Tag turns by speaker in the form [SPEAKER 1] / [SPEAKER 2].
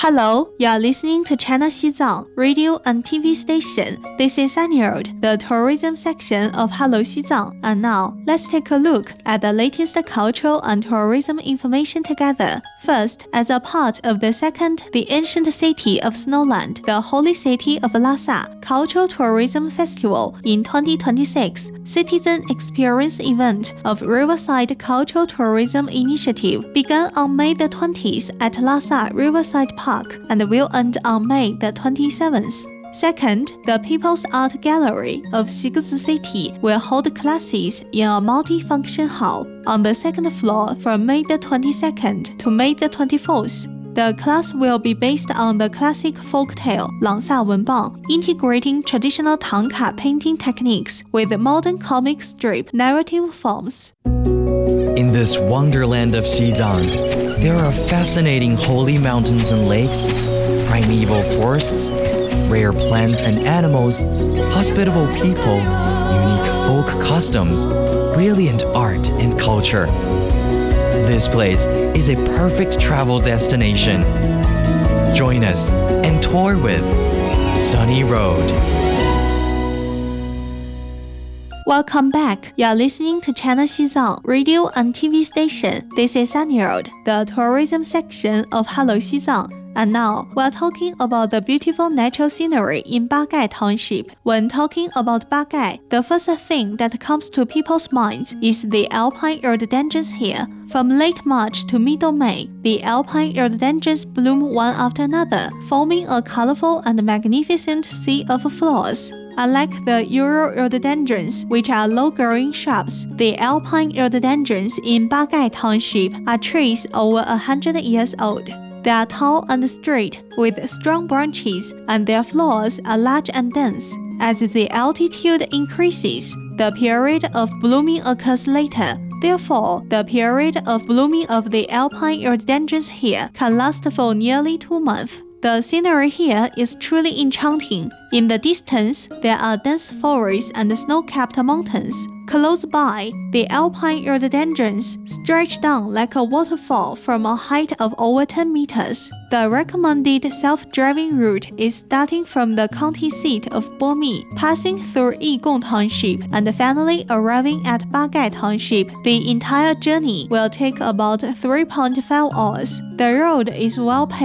[SPEAKER 1] Hello, you are listening to China Xizang radio and TV station. This is Anilde, the tourism section of Hello Xizang. And now, let's take a look at the latest cultural and tourism information together. First, as a part of the second, the ancient city of Snowland, the holy city of Lhasa Cultural Tourism Festival in 2026, citizen experience event of Riverside Cultural Tourism Initiative began on May the 20th at Lhasa Riverside Park and will end on May the 27th. Second, the People's Art Gallery of Xigzi City will hold classes in a multi-function hall on the second floor from May the 22nd to May the 24th. The class will be based on the classic folktale Langxia Wenbang, integrating traditional Tangka painting techniques with modern comic strip narrative forms.
[SPEAKER 2] In this wonderland of Xizang, there are fascinating holy mountains and lakes, primeval forests, rare plants and animals, hospitable people, unique folk customs, brilliant art and culture. This place is a perfect travel destination. Join us and tour with Sunny Road.
[SPEAKER 1] Welcome back. You are listening to China Xizang radio and TV station. This is Anilde, the tourism section of Hello Xizang. And now, we're talking about the beautiful natural scenery in Bagai Township. When talking about Bagai, the first thing that comes to people's minds is the alpine rhododendrons here. From late March to middle May, the alpine rhododendrons bloom one after another, forming a colorful and magnificent sea of flowers. Unlike the Euro rhododendrons, which are low-growing shrubs, the alpine rhododendrons in Bagai Township are trees over 100 years old. They are tall and straight, with strong branches, and their flowers are large and dense. As the altitude increases, the period of blooming occurs later. Therefore, the period of blooming of the alpine rhododendrons here can last for nearly 2 months. The scenery here is truly enchanting. In the distance, there are dense forests and snow-capped mountains. Close by, the alpine rhododendrons stretch down like a waterfall from a height of over 10 meters. The recommended self-driving route is starting from the county seat of Bomi, passing through Yigong Township, and finally arriving at Bagai Township. The entire journey will take about 3.5 hours. The road is well paved